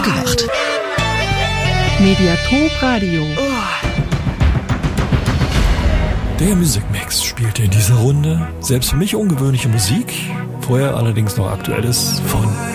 Aufgewacht. Mediathek Radio. Der Musikmix spielte in dieser Runde selbst für mich ungewöhnliche Musik, vorher allerdings noch Aktuelles von